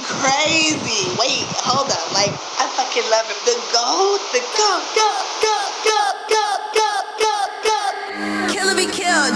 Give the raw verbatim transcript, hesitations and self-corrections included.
crazy. Wait, hold up. Like, I fucking love him. The GOAT, the GOAT, GOAT.